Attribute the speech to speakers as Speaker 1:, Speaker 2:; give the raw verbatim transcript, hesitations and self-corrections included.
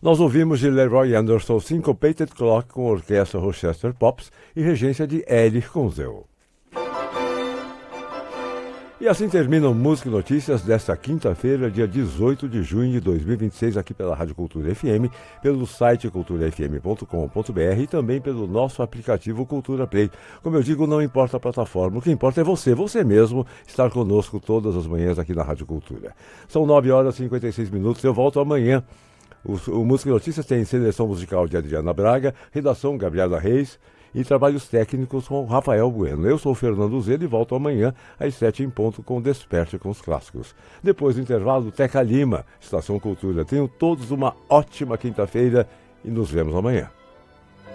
Speaker 1: Nós ouvimos de Leroy Anderson Syncopated Clock com a orquestra Rochester Pops e regência de Erich Kunzel. E assim terminam Música e Notícias desta quinta-feira, dia dezoito de junho de dois mil e vinte e seis, aqui pela Rádio Cultura F M, pelo site cultura f m ponto com ponto b r e também pelo nosso aplicativo Cultura Play. Como eu digo, não importa a plataforma, o que importa é você, você mesmo, estar conosco todas as manhãs aqui na Rádio Cultura. São nove horas e cinquenta e seis minutos, eu volto amanhã. O, o Música e Notícias tem seleção musical de Adriana Braga, redação Gabriela Reis, e trabalhos técnicos com Rafael Bueno. Eu sou o Fernando Zelo e volto amanhã às sete em ponto com Desperte com os Clássicos. Depois do intervalo, Teca Lima, Estação Cultura. Tenham todos uma ótima quinta-feira e nos vemos amanhã.